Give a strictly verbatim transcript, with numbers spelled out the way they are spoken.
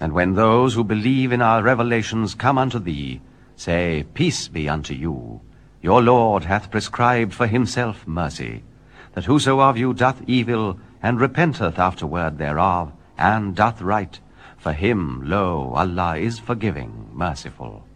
And when those who believe in our revelations come unto thee, say, Peace be unto you. Your Lord hath prescribed for himself mercy, that whoso of you doth evil, and repenteth afterward thereof, and doth right, for him, lo, Allah is forgiving, merciful.